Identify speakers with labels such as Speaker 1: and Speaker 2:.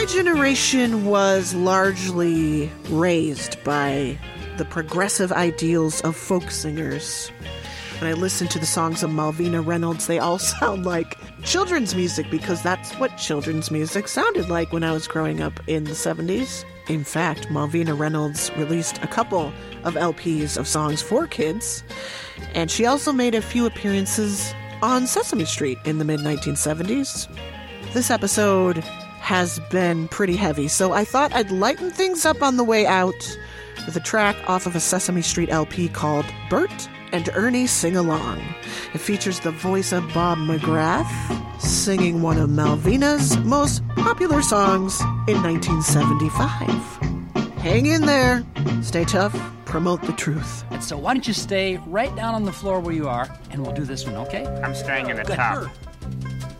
Speaker 1: My generation was largely raised by the progressive ideals of folk singers. When I listen to the songs of Malvina Reynolds, they all sound like children's music because that's what children's music sounded like when I was growing up in the 70s. In fact, Malvina Reynolds released a couple of LPs of songs for kids, and she also made a few appearances on Sesame Street in the mid-1970s. This episode has been pretty heavy, so I thought I'd lighten things up on the way out with a track off of a Sesame Street LP called Bert and Ernie Sing Along. It features the voice of Bob McGrath singing one of Malvina's most popular songs in 1975. Hang in there, stay tough, promote the truth.
Speaker 2: And so why don't you stay right down on the floor where you are, and we'll do this one, okay?
Speaker 3: I'm staying in the
Speaker 2: Good.
Speaker 3: top.